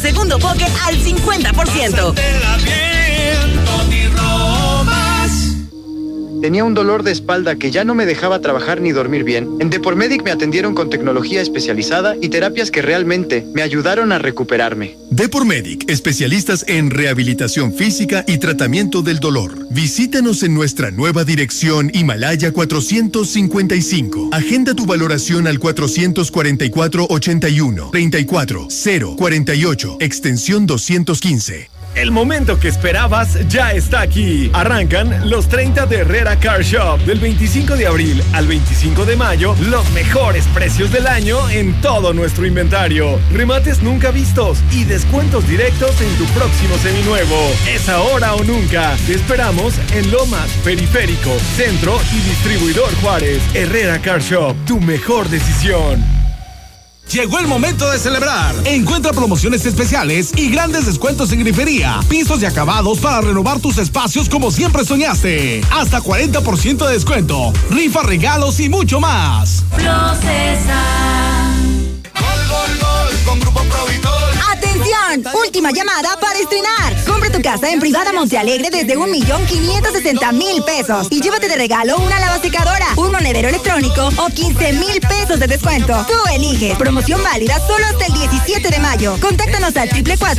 segundo poke al 50%. Tenía un dolor de espalda que ya no me dejaba trabajar ni dormir bien. En Depormedic me atendieron con tecnología especializada y terapias que realmente me ayudaron a recuperarme. Depormedic, especialistas en rehabilitación física y tratamiento del dolor. Visítanos en nuestra nueva dirección Himalaya 455. Agenda tu valoración al 444-81-34-048, extensión 215. El momento que esperabas ya está aquí. Arrancan los 30 de Herrera Car Shop. Del 25 de abril al 25 de mayo, los mejores precios del año en todo nuestro inventario. Remates nunca vistos y descuentos directos en tu próximo seminuevo. Es ahora o nunca. Te esperamos en Lomas, Periférico, Centro y Distribuidor Juárez. Herrera Car Shop, tu mejor decisión. Llegó el momento de celebrar. Encuentra promociones especiales y grandes descuentos en grifería, pisos y acabados para renovar tus espacios como siempre soñaste. Hasta 40% de descuento, rifa, regalos y mucho más. Procesa. Gol, con Grupo Provitol. ¡Atención! Última llamada para estrenar. Compra tu casa en Privada Montealegre desde 1,560,000 pesos y llévate de regalo una lavasecadora, un monedero electrónico o 15,000 pesos de descuento. Tú eliges. Promoción válida solo hasta el 17 de mayo. Contáctanos al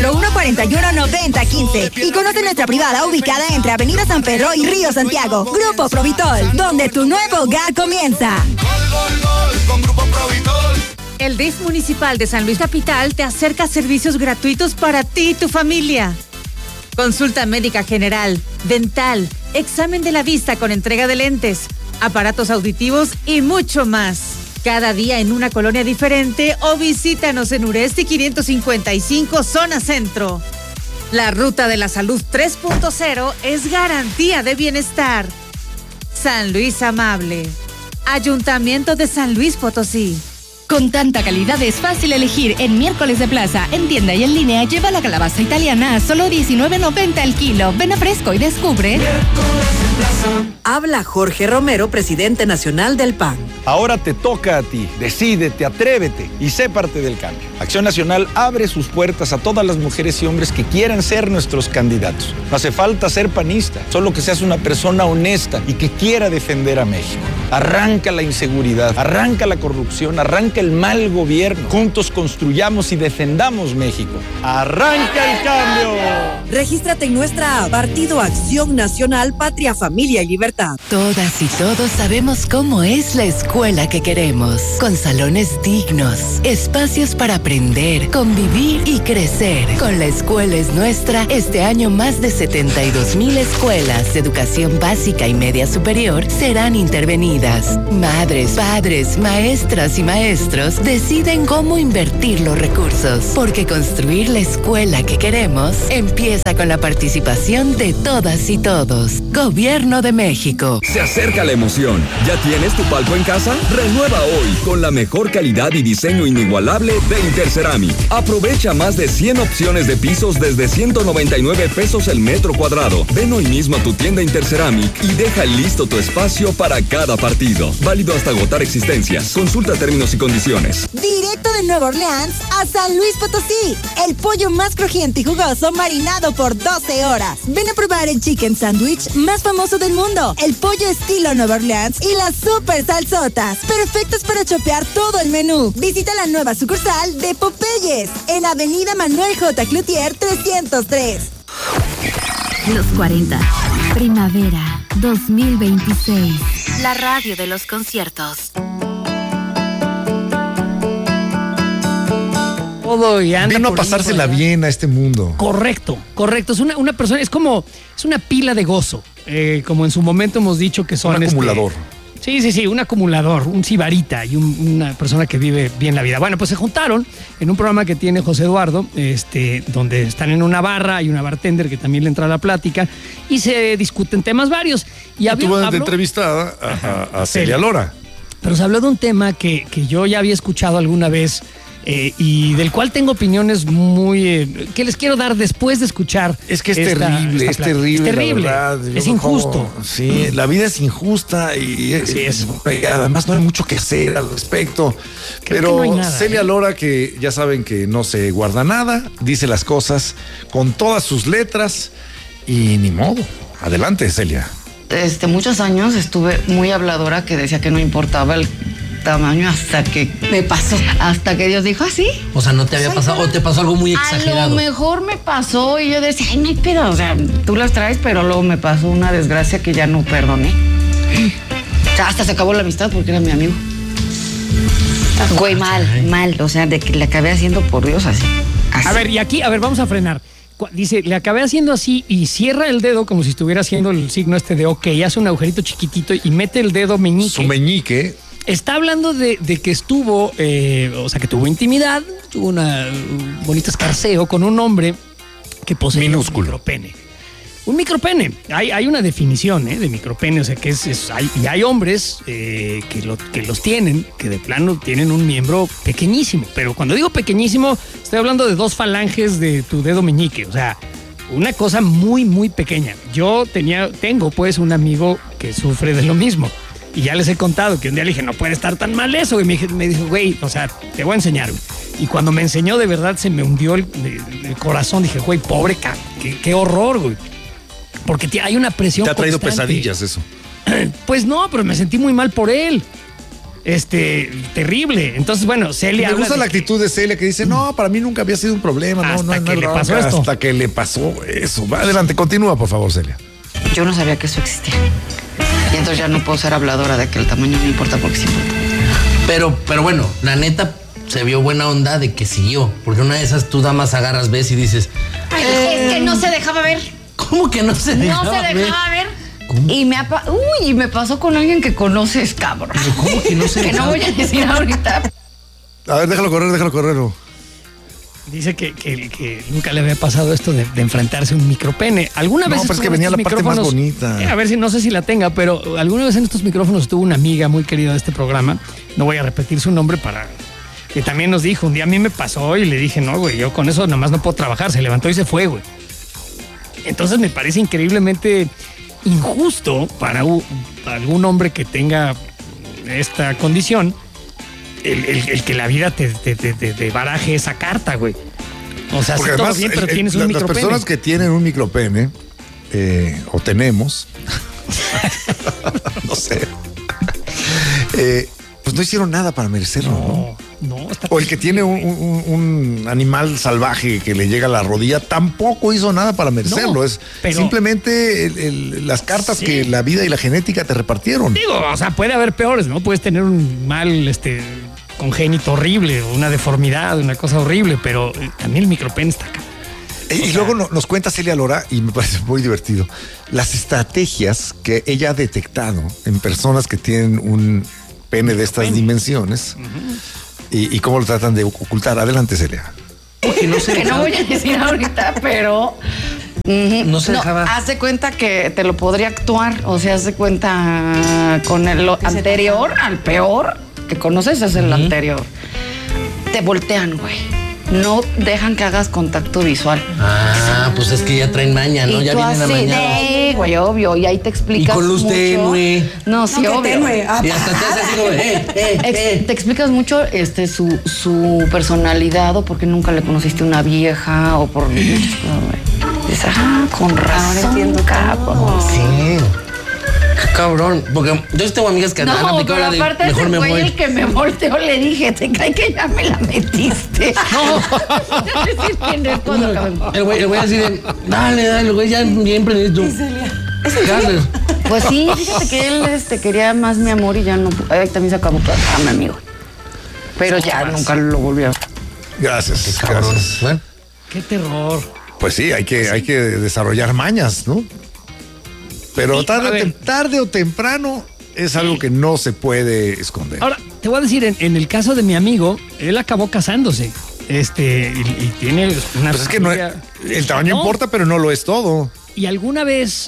444-141-9015 y conoce nuestra privada ubicada entre Avenida San Pedro y Río Santiago. Grupo Provitol, donde tu nuevo hogar comienza. Gol, con Grupo Provitol. El DIF Municipal de San Luis Capital te acerca servicios gratuitos para ti y tu familia. Consulta médica general, dental, examen de la vista con entrega de lentes, aparatos auditivos y mucho más. Cada día en una colonia diferente o visítanos en Uresti 555, zona centro. La Ruta de la Salud 3.0 es garantía de bienestar. San Luis Amable. Ayuntamiento de San Luis Potosí. Con tanta calidad es fácil elegir. En Miércoles de Plaza, en tienda y en línea, lleva la calabaza italiana a solo $19.90 el kilo. Ven a Fresco y descubre. Habla Jorge Romero, presidente nacional del PAN. Ahora te toca a ti. Decídete, atrévete y sé parte del cambio. Acción Nacional abre sus puertas a todas las mujeres y hombres que quieran ser nuestros candidatos. No hace falta ser panista, solo que seas una persona honesta y que quiera defender a México. Arranca la inseguridad, arranca la corrupción, arranca el mal gobierno. Juntos construyamos y defendamos México. ¡Arranca el cambio! Regístrate en nuestra app, Partido Acción Nacional, Patria, Familia y Libertad. Todas y todos sabemos cómo es la escuela que queremos. Con salones dignos, espacios para aprender, convivir y crecer. Con La Escuela es Nuestra, este año más de 72,000 escuelas de educación básica y media superior serán intervenidas. Madres, padres, maestras y maestros deciden cómo invertir los recursos, porque construir la escuela que queremos empieza con la participación de todas y todos. Gobierno de México. Se acerca la emoción. ¿Ya tienes tu palco en casa? Renueva hoy con la mejor calidad y diseño inigualable de Interceramic. Aprovecha más de 100 opciones de pisos desde 199 pesos el metro cuadrado. Ven hoy mismo a tu tienda Interceramic y deja listo tu espacio para cada partido. Válido hasta agotar existencias. Consulta términos y condiciones. Directo de Nueva Orleans a San Luis Potosí. El pollo más crujiente y jugoso marinado por 12 horas. Ven a probar el chicken sandwich más famoso del mundo. El pollo estilo Nueva Orleans y las super salsotas. Perfectos para chopear todo el menú. Visita la nueva sucursal de Popeyes en Avenida Manuel J. Cloutier 303. Los 40. Primavera 2026. La radio de los conciertos. Todo y anda. Vino a pasársela bien a este mundo. Correcto. Es una persona, es una pila de gozo. Como en su momento hemos dicho que son un acumulador. Sí, un acumulador, un sibarita y una persona que vive bien la vida. Bueno, pues se juntaron en un programa que tiene José Eduardo, donde están en una barra, hay una bartender que también le entra a la plática y se discuten temas varios. Y tuvo de entrevistada a Celia Lora. Pero se habló de un tema que yo ya había escuchado alguna vez y del cual tengo opiniones muy que les quiero dar después de escuchar. Es que es terrible. Es terrible. La verdad. Es injusto. Sí, la vida es injusta y además no hay mucho que hacer al respecto. Pero no hay nada, Celia Lora, que ya saben que no se guarda nada, dice las cosas con todas sus letras y ni modo. Adelante, Celia. Muchos años estuve muy habladora, que decía que no importaba el tamaño hasta que me pasó. Hasta que Dios dijo, ¿sí? O sea, ¿no te había pasado o te pasó algo muy exagerado? A lo mejor me pasó y yo decía, ay, no hay pedo. O sea, tú las traes, pero luego me pasó una desgracia que ya no perdoné. O sea, hasta se acabó la amistad porque era mi amigo. Güey, mal. O sea, de que le acabé haciendo por Dios así. A ver, y aquí, vamos a frenar. Dice, le acabé haciendo así y cierra el dedo como si estuviera haciendo el signo de OK, hace un agujerito chiquitito y mete el dedo meñique. Su meñique. Está hablando de que estuvo, o sea, que tuvo intimidad, tuvo un bonito escarceo con un hombre que posee minúsculo. Un micropene. Un micropene. Hay una definición de micropene, o sea, que hay hombres que los tienen, que de plano tienen un miembro pequeñísimo. Pero cuando digo pequeñísimo, estoy hablando de 2 falanges de tu dedo meñique, o sea, una cosa muy, muy pequeña. Yo tengo pues un amigo que sufre de lo mismo. Y ya les he contado que un día le dije, no puede estar tan mal eso. Y me dijo, güey, o sea, te voy a enseñar, güey. Y cuando me enseñó, de verdad, se me hundió el corazón. Dije, güey, pobre qué horror, güey. Porque hay una presión constante. ¿Te ha traído pesadillas eso? Pues no, pero me sentí muy mal por él. Terrible. Entonces, bueno, Celia. Me gusta la actitud de Celia que dice, no, para mí nunca había sido un problema. Hasta que le pasó eso. Adelante, continúa, por favor, Celia. Yo no sabía que eso existía. Y entonces ya no puedo ser habladora de que el tamaño no importa porque sí importa. Pero bueno, la neta se vio buena onda de que siguió. Porque una de esas tú damas agarras, ves y dices... Ay, es que no se dejaba ver. ¿Cómo que no se dejaba ver? No se dejaba ver. Y me pasó con alguien que conoces, cabrón. ¿Pero cómo que no se dejaba ver? Que no voy a decir ahorita. A ver, déjalo correr. Dice que nunca le había pasado esto de enfrentarse a un micropene. ¿Alguna vez? No, pero es que venía la parte más bonita. A ver si no sé si la tenga, pero alguna vez en estos micrófonos estuvo una amiga muy querida de este programa. No voy a repetir su nombre que también nos dijo, un día a mí me pasó y le dije, no, güey, yo con eso nomás no puedo trabajar. Se levantó y se fue, güey. Entonces me parece increíblemente injusto para algún hombre que tenga esta condición el que la vida te baraje esa carta, güey. O sea, si todo bien, pero tienes un micropene. Las personas que tienen un micropene, o tenemos, no sé, pues no hicieron nada para merecerlo, ¿no? O el que tiene un animal salvaje que le llega a la rodilla tampoco hizo nada para merecerlo. No, es simplemente las cartas que la vida y la genética te repartieron. Digo, o sea, puede haber peores, ¿no? Puedes tener un mal congénito horrible, una deformidad, una cosa horrible, pero también el micropene está acá. Y luego nos cuenta Celia Lora, y me parece muy divertido, las estrategias que ella ha detectado en personas que tienen un pene de estas dimensiones. Y cómo lo tratan de ocultar. Adelante, Celia. Que no voy a decir ahorita, pero no se dejaba. Haz de cuenta que te lo podría actuar. O sea, haz de cuenta con el anterior al peor que conoces es el anterior. Te voltean, güey. No dejan que hagas contacto visual. Pues es que ya traen maña, ¿no? Ya vienen amañados. Güey, obvio. Y ahí te explicas. Y con luz tenue. No, sí, obvio. Y hasta te hace así como, Te explicas mucho su personalidad o porque nunca le conociste una vieja o por. Dices, con razón. Ahora entiendo, cabrón. Sí. Cabrón, porque yo tengo amigas que han aplicado la de mejor me voy. El que me volteó le dije, ¿te cae que ya me la metiste? El güey así de, dale, el güey ya bien prendido. Pues sí, fíjate que él quería más mi amor y ya no, también se acabó a mi amigo. Pero ya nunca lo volvió. Gracias. Bueno. Qué terror. Pues sí, hay que desarrollar mañas, ¿no? Pero sí, tarde o temprano es algo que no se puede esconder. Ahora, te voy a decir, en el caso de mi amigo, él acabó casándose. Y tiene una. Pues es que el tamaño importa, pero no lo es todo. Y alguna vez,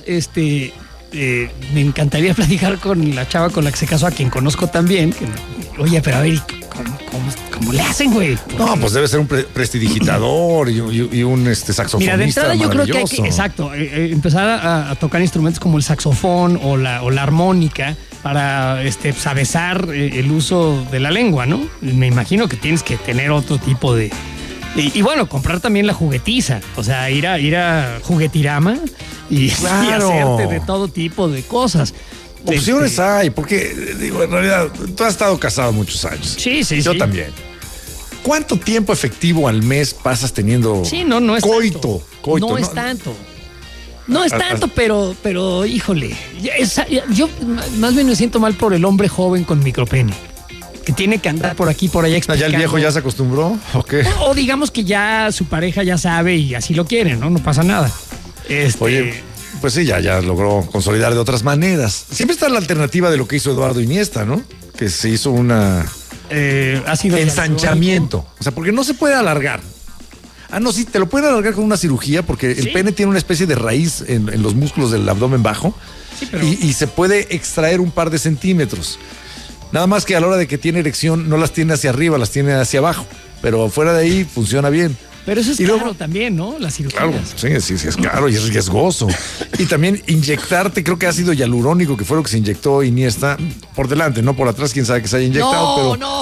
me encantaría platicar con la chava con la que se casó, a quien conozco también. Oye, pero a ver, ¿Cómo le hacen, güey? No, pues debe ser un prestidigitador y un saxofonista. Mira, de entrada yo creo que hay que, exacto, empezar a tocar instrumentos como el saxofón o la armónica para sabezar el uso de la lengua, ¿no? Me imagino que tienes que tener otro tipo de... Y bueno, comprar también la juguetiza, o sea, ir a Juguetirama y hacerte de todo tipo de cosas. Opciones hay, porque, digo, en realidad, tú has estado casado muchos años. Sí. Yo también. ¿Cuánto tiempo efectivo al mes pasas teniendo no es coito? No es tanto. No es tanto, pero híjole. Yo más bien me siento mal por el hombre joven con micropene, que tiene que andar por aquí, por allá explicando. ¿Ya el viejo ya se acostumbró? ¿O qué? O digamos que ya su pareja ya sabe y así lo quiere, ¿no? No pasa nada. Oye, pues sí, ya logró consolidar de otras maneras. Siempre está la alternativa de lo que hizo Eduardo Iniesta, ¿no? Que se hizo una... ensanchamiento. O sea, porque no se puede alargar. No, sí, te lo pueden alargar con una cirugía porque el pene tiene una especie de raíz en los músculos del abdomen bajo y se puede extraer un par de centímetros. Nada más que a la hora de que tiene erección no las tiene hacia arriba, las tiene hacia abajo. Pero fuera de ahí funciona bien. Pero eso es caro también, ¿no? Las cirugías. Claro, sí, es caro y es riesgoso. Y también inyectarte, creo que ácido hialurónico, que fue lo que se inyectó Iniesta, por delante, no por atrás, quién sabe que se haya inyectado. No.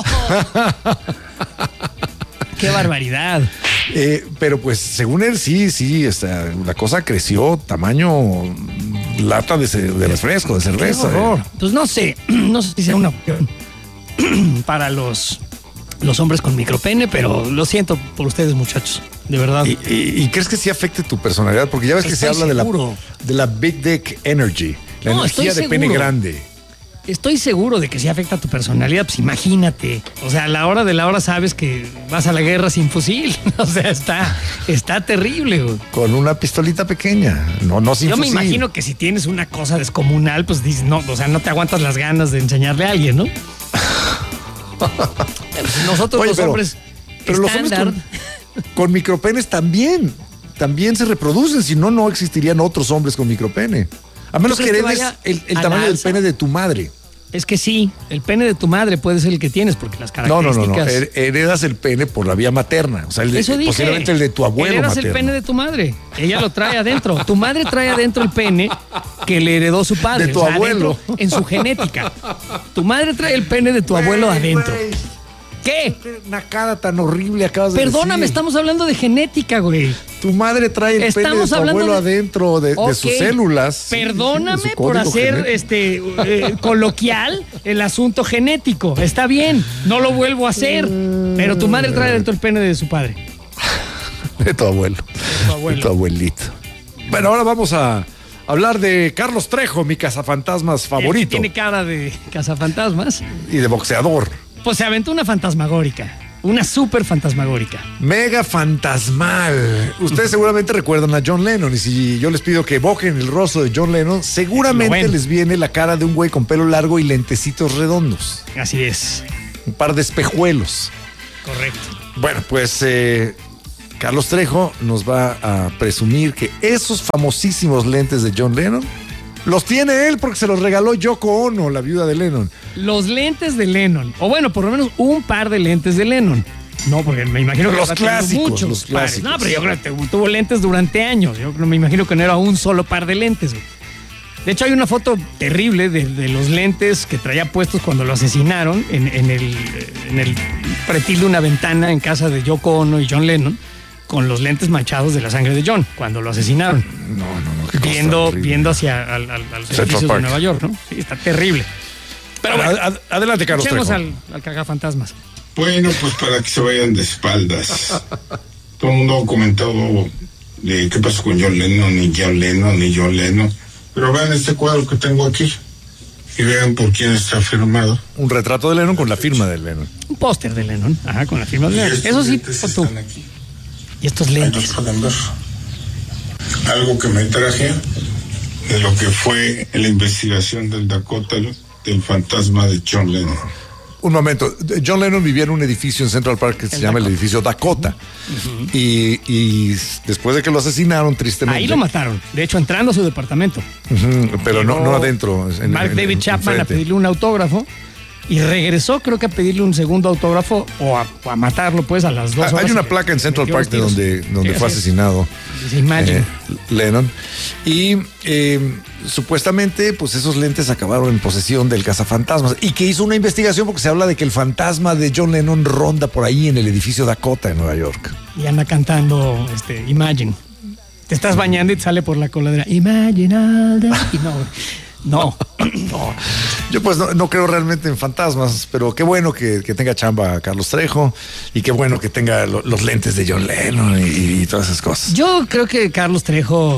¡Qué barbaridad! Pero pues, según él, sí, la cosa creció tamaño lata de refresco, de cerveza. ¡Qué horror! Pues no sé si sea una opción para los hombres con micropene, pero lo siento por ustedes, muchachos, de verdad. ¿Y crees que sí afecte tu personalidad? Porque ya ves que se habla de la Big Dick Energy, la energía de pene grande. Estoy seguro de que sí afecta a tu personalidad, pues imagínate. O sea, a la hora de la hora sabes que vas a la guerra sin fusil. O sea, está terrible, güey. Con una pistolita pequeña, no sin fusil. Yo me imagino que si tienes una cosa descomunal, pues dices, no, o sea, no te aguantas las ganas de enseñarle a alguien, ¿no? Nosotros los hombres. Pero los hombres con micropenes también se reproducen, si no existirían otros hombres con micropene. A menos que heredes el tamaño del pene de tu madre. Es que sí, el pene de tu madre puede ser el que tienes, porque las características... No. Heredas el pene por la vía materna. O sea, posiblemente el de tu abuelo heredas materno. El pene de tu madre. Ella lo trae adentro. Tu madre trae adentro el pene que le heredó su padre. De tu abuelo. En su genética. Tu madre trae el pene de tu abuelo adentro. ¿Qué? ¿Qué nacada tan horrible acabas de decir? Perdóname, estamos hablando de genética, güey. Tu madre trae el pene de tu abuelo adentro de sus células. Perdóname por hacer coloquial el asunto genético. Está bien, no lo vuelvo a hacer. Pero tu madre trae dentro el pene de su padre. De tu abuelo. De tu abuelito. Bueno, ahora vamos a hablar de Carlos Trejo, mi cazafantasmas favorito. Tiene cara de cazafantasmas. Y de boxeador. Pues se aventó una fantasmagórica. Una súper fantasmagórica. Mega fantasmal. Ustedes seguramente recuerdan a John Lennon. Y si yo les pido que evoquen el rostro de John Lennon, seguramente les viene la cara de un güey con pelo largo y lentecitos redondos. Así es. Un par de espejuelos. Correcto. Bueno, pues Carlos Trejo nos va a presumir que esos famosísimos lentes de John Lennon los tiene él porque se los regaló Yoko Ono, la viuda de Lennon. Los lentes de Lennon. O bueno, por lo menos un par de lentes de Lennon. No, porque me imagino que los clásicos. No, pero yo creo que tuvo lentes durante años. Yo me imagino que no era un solo par de lentes. De hecho, hay una foto terrible de los lentes que traía puestos cuando lo asesinaron en el pretil de una ventana en casa de Yoko Ono y John Lennon, con los lentes manchados de la sangre de John cuando lo asesinaron. No. Viendo hacia los edificios de Nueva York, ¿no? Sí, está terrible. Pero bueno, adelante, Carlos Trejo. Escuchemos al cagafantasmas. Bueno, pues para que se vayan de espaldas. Todo el mundo ha comentado de qué pasó con John Lennon, ni John Lennon, ni John Lennon. Pero vean este cuadro que tengo aquí y vean por quién está firmado. Un retrato de Lennon con la firma de Lennon. Un póster de Lennon, con la firma de Lennon. Eso sí, tú. Y estos lentes. Pueden ver. Algo que me traje de lo que fue la investigación del Dakota, del fantasma de John Lennon. Un momento, John Lennon vivía en un edificio en Central Park que se llama el edificio Dakota. Y después de que lo asesinaron, tristemente. Ahí lo mataron, de hecho entrando a su departamento. Pero no adentro. Mark David Chapman a pedirle un autógrafo. y regresó, creo que a pedirle un segundo autógrafo o a matarlo, pues, a las 2 horas. Hay una placa en Central Park de donde fue asesinado Lennon. Y supuestamente, pues, esos lentes acabaron en posesión del cazafantasmas y que hizo una investigación porque se habla de que el fantasma de John Lennon ronda por ahí en el edificio Dakota en Nueva York. Y anda cantando Imagine. Te estás bañando y te sale por la coladera Imagine all that. No. Yo pues no creo realmente en fantasmas, pero qué bueno que tenga chamba Carlos Trejo y qué bueno que tenga los lentes de John Lennon y todas esas cosas. Yo creo que Carlos Trejo,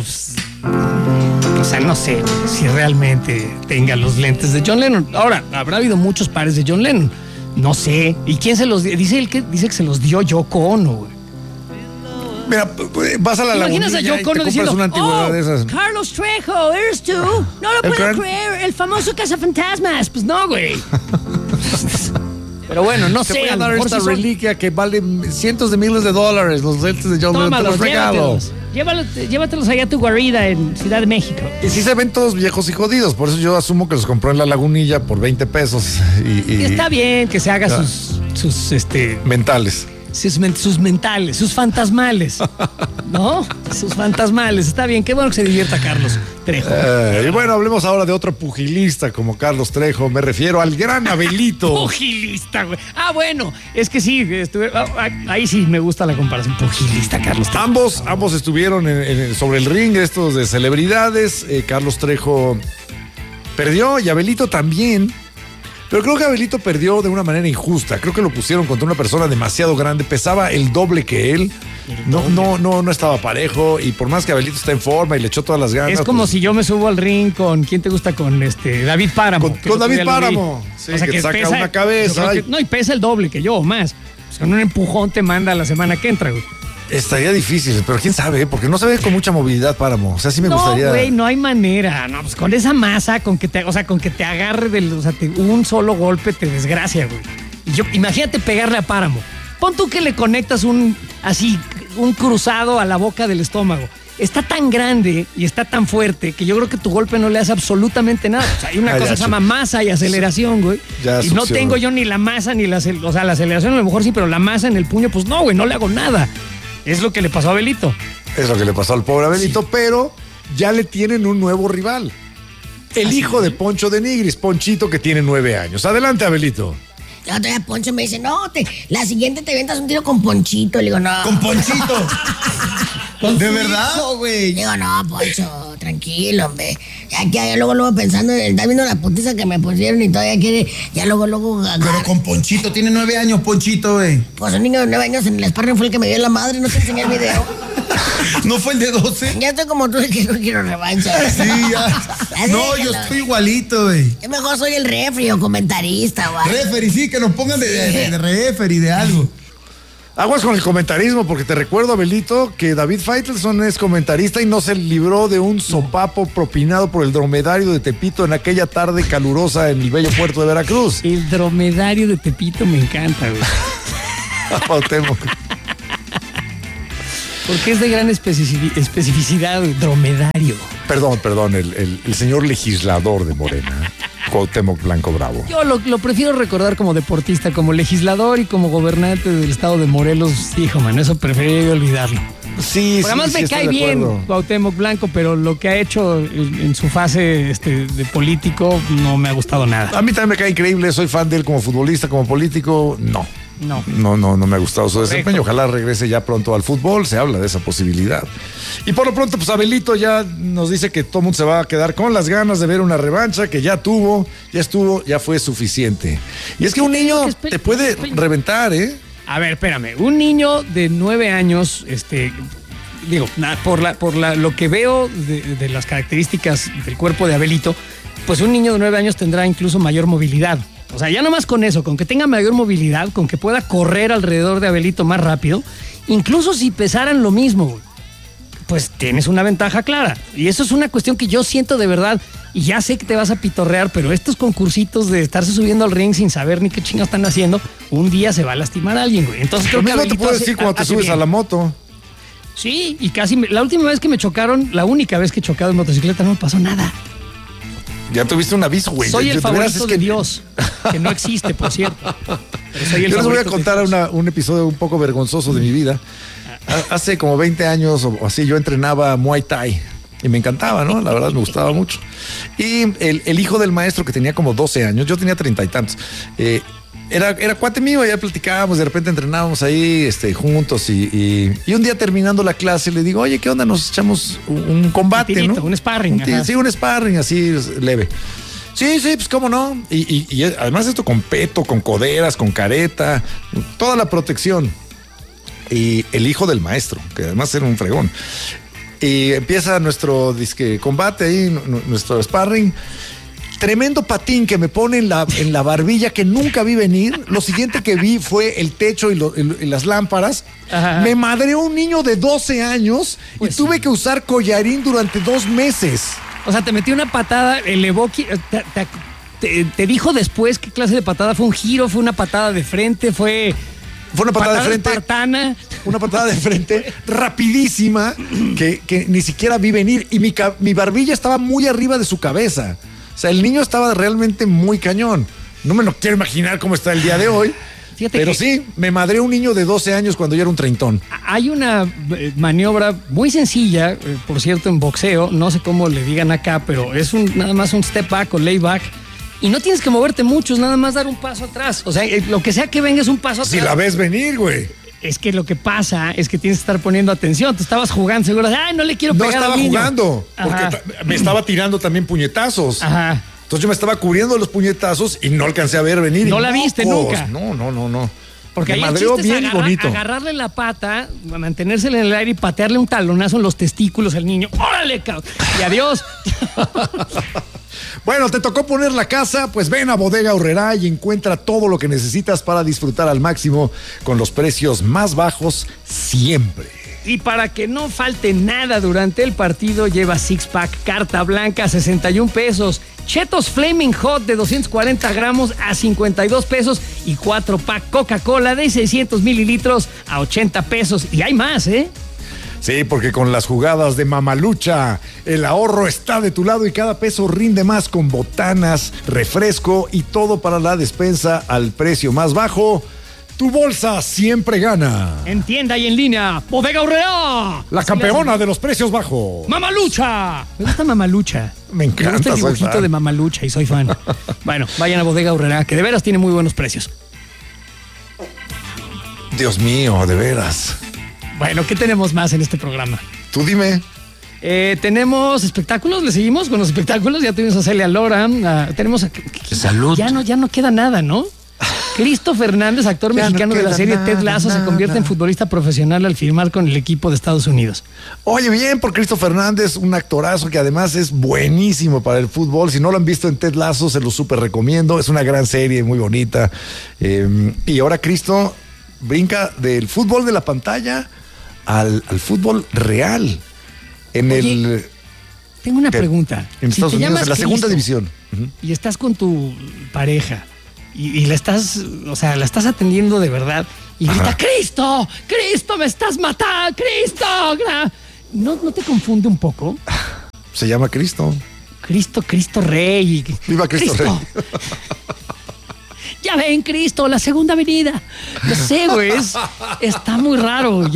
o sea, no sé si realmente tenga los lentes de John Lennon. Ahora, habrá habido muchos pares de John Lennon. No sé. ¿Y quién se los dio? Dice que se los dio Yoko Ono, güey. Mira, vas a la lagunilla a Yoko Ono diciendo, una antigüedad de esas. Carlos Trejo, ¿eres tú? No lo puedo creer, el famoso cazafantasmas. Pues no, güey. Pero bueno, no sé. Te voy a dar esta reliquia que vale cientos de miles de dólares, los lentes de John Lennon. Te los regalo. Llévatelos allá a tu guarida en Ciudad de México. Y sí se ven todos viejos y jodidos, por eso yo asumo que los compró en la lagunilla por 20 pesos. Y está bien que se haga sus mentales. Sus mentales, sus fantasmales, ¿no? Sus fantasmales. Está bien, qué bueno que se divierta Carlos Trejo. Y bueno, hablemos ahora de otro pugilista como Carlos Trejo. Me refiero al gran Abelito. Pugilista, güey. Ah, bueno, es que sí, ahí sí me gusta la comparación. Pugilista, Carlos Trejo. Ambos estuvieron sobre el ring, estos de celebridades. Carlos Trejo perdió y Abelito también. Pero creo que Abelito perdió de una manera injusta. Creo que lo pusieron contra una persona demasiado grande. Pesaba el doble que él. No estaba parejo. Y por más que Abelito está en forma y le echó todas las ganas. Es como si yo me subo al ring con... ¿Quién te gusta? Con David Páramo. Con David Páramo. Sí, o sea, que saca una cabeza. Y pesa el doble que yo o más. Pues con un empujón te manda la semana que entra, güey. Estaría difícil, pero quién sabe, porque no se ve con mucha movilidad Páramo. O sea, sí me gustaría. No, güey, no hay manera. No, pues con esa masa, con que te agarre un solo golpe te desgracia, güey. Imagínate pegarle a Páramo. Pon tú que le conectas un cruzado a la boca del estómago. Está tan grande y está tan fuerte que yo creo que tu golpe no le hace absolutamente nada. O sea, hay una cosa que se llama masa y aceleración, güey. Y no tengo yo ni la masa ni la aceleración a lo mejor sí, pero la masa en el puño, pues no, güey, no le hago nada. Es lo que le pasó a Abelito. Es lo que le pasó al pobre Abelito, sí. Pero ya le tienen un nuevo rival. El hijo de Poncho de Nigris, Ponchito, que tiene 9 años. Adelante, Abelito. La otra vez Poncho me dice, la siguiente te avientas un tiro con Ponchito. Le digo, no. ¿Con Ponchito? ¿De verdad? Le digo, no, Poncho, tranquilo, hombre. Ya luego pensando, está viendo la putiza que me pusieron y todavía quiere, ya luego. Pero con Ponchito, tiene 9 años, Ponchito, güey. Pues un niño de 9 años en el sparring fue el que me dio la madre, no te enseñé el video. ¿No fue el de 12? Ya estoy como tú, el que no quiero revancha. Sí, ya. No, yo estoy igualito, güey. Yo mejor soy el refri o comentarista, güey. Refri, sí, que nos pongan de refri, de algo. Aguas con el comentarismo, porque te recuerdo, Abelito, que David Faitelson es comentarista y no se libró de un sopapo propinado por el dromedario de Tepito en aquella tarde calurosa en el bello puerto de Veracruz. El dromedario de Tepito me encanta, güey. Porque es de gran especificidad, dromedario. Perdón, el señor legislador de Morena, Cuauhtémoc Blanco Bravo. Yo lo prefiero recordar como deportista, como legislador y como gobernante del estado de Morelos. Hijo, man, eso preferiría olvidarlo. Sí, porque además me cae bien Cuauhtémoc Blanco, pero lo que ha hecho en su fase de político no me ha gustado nada. A mí también me cae increíble, soy fan de él como futbolista, como político, no. No me ha gustado su desempeño. Ojalá regrese ya pronto al fútbol. Se habla de esa posibilidad. Y por lo pronto, pues Abelito ya nos dice que todo el mundo se va a quedar con las ganas de ver una revancha, que ya estuvo, ya fue suficiente. Y es que un niño te puede reventar, ¿eh? A ver, espérame. Un niño de 9 años, por lo que veo de las características del cuerpo de Abelito, pues un niño de 9 años tendrá incluso mayor movilidad. O sea, ya nomás con eso, con que tenga mayor movilidad, con que pueda correr alrededor de Abelito más rápido, incluso si pesaran lo mismo, pues tienes una ventaja clara. Y eso es una cuestión que yo siento de verdad, y ya sé que te vas a pitorrear, pero estos concursitos de estarse subiendo al ring sin saber ni qué chingados están haciendo, un día se va a lastimar a alguien, güey. Entonces creo que Abelito te puedo decir cuando te subes a la moto. Sí, y casi la última vez que me chocaron, la única vez que he chocado en motocicleta, no me pasó nada. Ya tuviste un aviso, güey. Soy el favorito de Dios, que no existe, por cierto. Pero soy el Yo les voy a favorito contar un episodio un poco vergonzoso de mi vida. Hace como 20 años o así yo entrenaba Muay Thai y me encantaba, ¿no? La verdad me gustaba mucho. Y el hijo del maestro, que tenía como 12 años, yo tenía 30 y tantos, era cuate mío, ya platicábamos, de repente entrenábamos ahí juntos y un día terminando la clase le digo, oye, ¿qué onda? Nos echamos un combate, tirito, ¿no? Un sparring. Sí, un sparring así leve. Sí, pues cómo no. Y además esto con peto, con coderas, con careta, toda la protección. Y el hijo del maestro, que además era un fregón. Y empieza nuestro combate ahí, nuestro sparring. Tremendo patín que me pone en la barbilla que nunca vi venir. Lo siguiente que vi fue el techo y las lámparas. Ajá. Me madreó un niño de 12 años y tuve que usar collarín durante 2 meses. O sea, te metió una patada, elevó... Te dijo después qué clase de patada. ¿Fue un giro? ¿Fue una patada de frente? ¿Fue una patada de frente. Espartana? Una patada de frente rapidísima que ni siquiera vi venir. Y mi barbilla estaba muy arriba de su cabeza. O sea, el niño estaba realmente muy cañón. No me lo quiero imaginar cómo está el día de hoy. Fíjate pero sí, me madreó un niño de 12 años cuando yo era un treintón. Hay una maniobra muy sencilla, por cierto, en boxeo. No sé cómo le digan acá, pero es nada más un step back o lay back. Y no tienes que moverte mucho, es nada más dar un paso atrás. O sea, lo que sea que venga es un paso atrás. Si la ves venir, güey. Es que lo que pasa es que tienes que estar poniendo atención. Tú estabas jugando, seguro. Ay, no le quiero pegar al niño. No estaba jugando, porque me estaba tirando también puñetazos. Ajá. Entonces yo me estaba cubriendo los puñetazos y no alcancé a ver venir. ¿No la viste nunca? No. Porque ahí el chiste es agarrarle la pata, mantenérsela en el aire y patearle un talonazo en los testículos al niño. ¡Órale, cabrón! Y adiós. Bueno, te tocó poner la casa, pues ven a Bodega Aurrerá y encuentra todo lo que necesitas para disfrutar al máximo con los precios más bajos siempre. Y para que no falte nada durante el partido, lleva Six Pack Carta Blanca a 61 pesos. Chetos Flaming Hot de 240 gramos a 52 pesos. Y 4 Pack Coca-Cola de 600 mililitros a 80 pesos. Y hay más, ¿eh? Sí, porque con las jugadas de Mamalucha, el ahorro está de tu lado y cada peso rinde más con botanas, refresco y todo para la despensa al precio más bajo. Tu bolsa siempre gana. En tienda y en línea, Bodega Aurrerá. La campeona de los precios bajos. ¡Mamalucha! Me gusta Mamalucha. Me encanta. Me gusta el dibujito de Mamalucha y soy fan. Bueno, vayan a Bodega Aurrerá, que de veras tiene muy buenos precios. Dios mío, de veras. Bueno, ¿qué tenemos más en este programa? Tú dime. Tenemos espectáculos, le seguimos con los espectáculos. Ya tuvimos a Celia Lora. Tenemos Salud. Ya no queda nada, ¿no? Cristo Fernández, actor mexicano de la serie Ted Lasso, se convierte en futbolista profesional al firmar con el equipo de Estados Unidos. Oye, bien por Cristo Fernández, un actorazo que además es buenísimo para el fútbol. Si no lo han visto en Ted Lasso, se lo súper recomiendo. Es una gran serie, muy bonita. Y ahora Cristo brinca del fútbol de la pantalla al fútbol real. Tengo una pregunta. En Estados Unidos, en la segunda división. Y estás con tu pareja y la estás atendiendo de verdad y grita, ¡Cristo! ¡Cristo, me estás matando! ¡Cristo! ¿No te confunde un poco? Se llama Cristo. Cristo Rey. ¡Viva Cristo Rey! Ya ven, Cristo, la segunda venida. No sé, güey, está muy raro.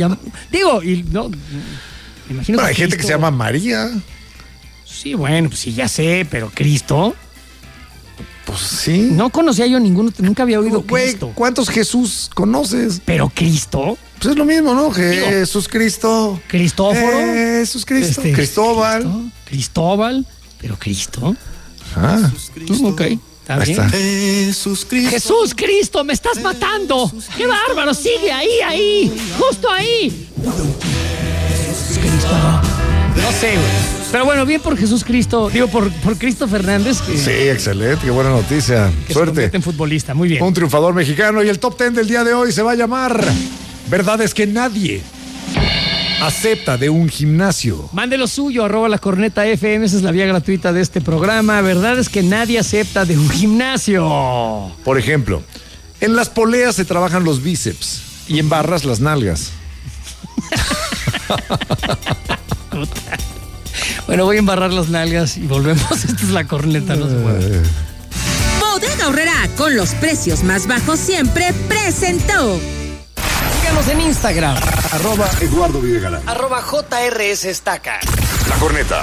Imagino hay gente que se llama María. Sí, bueno, pues sí, ya sé, pero Cristo. Pues sí. No conocía yo ninguno, nunca había oído Cristo. Güey, ¿cuántos Jesús conoces? Pero Cristo. Pues es lo mismo, ¿no? Jesús Cristo. Cristóforo. Jesús Cristo. Cristóbal. Cristóbal. Pero Cristo. Ok. Ahí está. Jesús Cristo, me estás matando. ¡Qué bárbaro! Sigue ahí, justo ahí. Jesús Cristo. No sé, güey. Pero bueno, bien por Jesús Cristo, por Cristo Fernández. Sí, excelente, qué buena noticia. Que suerte. Se convierte en futbolista, muy bien. Un triunfador mexicano y el top 10 del día de hoy se va a llamar Verdades que nadie acepta de un gimnasio. Mande lo suyo, @lacornetafm, esa es la vía gratuita de este programa. Verdades que nadie acepta de un gimnasio. Por ejemplo, en las poleas se trabajan los bíceps y en barras las nalgas. Bueno, voy a embarrar las nalgas y volvemos. Esta es La Corneta, no se mueve. Bodega Aurrera, con los precios más bajos siempre, presentó. Síganos en Instagram. @Eduardo Videgaray. @JRS Estaca. La Corneta.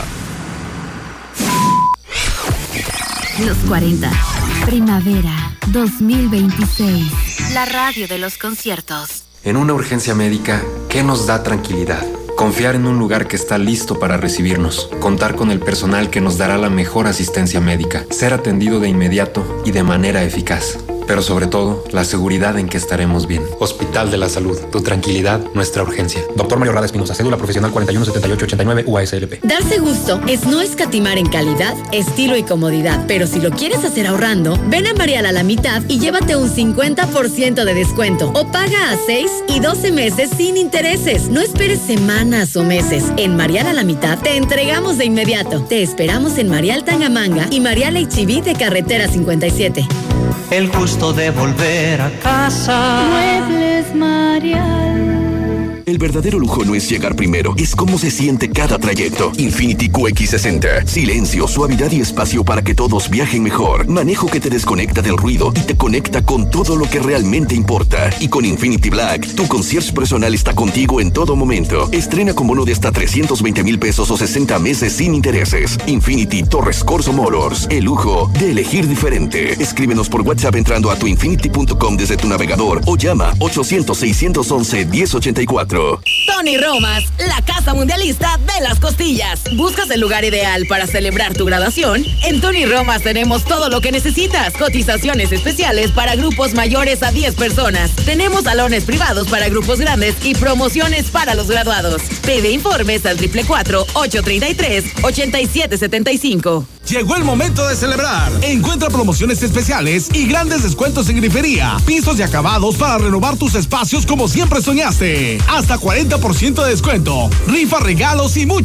Los 40. Primavera 2026. La radio de los conciertos. En una urgencia médica, ¿qué nos da tranquilidad? Confiar en un lugar que está listo para recibirnos, contar con el personal que nos dará la mejor asistencia médica, ser atendido de inmediato y de manera eficaz. Pero sobre todo, la seguridad en que estaremos bien. Hospital de la Salud, tu tranquilidad, nuestra urgencia. Doctor Mario Rada Espinosa, cédula profesional 417889 UASLP. Darse gusto es no escatimar en calidad, estilo y comodidad. Pero si lo quieres hacer ahorrando, ven a Marial a la mitad y llévate un 50% de descuento. O paga a 6 y 12 meses sin intereses. No esperes semanas o meses. En Marial a la mitad te entregamos de inmediato. Te esperamos en Marial Tangamanga y Marial H-E-B de Carretera 57. El gusto de volver a casa. Muebles Marial. El verdadero lujo no es llegar primero, es cómo se siente cada trayecto. Infiniti QX60. Silencio, suavidad y espacio para que todos viajen mejor. Manejo que te desconecta del ruido y te conecta con todo lo que realmente importa. Y con Infiniti Black, tu concierge personal está contigo en todo momento. Estrena con bono de hasta 320,000 pesos o 60 meses sin intereses. Infiniti Torres Corso Motors. El lujo de elegir diferente. Escríbenos por WhatsApp entrando a tuinfinity.com desde tu navegador o llama 800-611-1084. Tony Romas, la casa mundialista de las costillas. ¿Buscas el lugar ideal para celebrar tu graduación? En Tony Romas tenemos todo lo que necesitas. Cotizaciones especiales para grupos mayores a 10 personas. Tenemos salones privados para grupos grandes y promociones para los graduados. Pide informes al 444-833-8775. Llegó el momento de celebrar. Encuentra promociones especiales y grandes descuentos en grifería, pisos y acabados para renovar tus espacios como siempre soñaste. Hasta 40% de descuento, rifa, regalos y mucho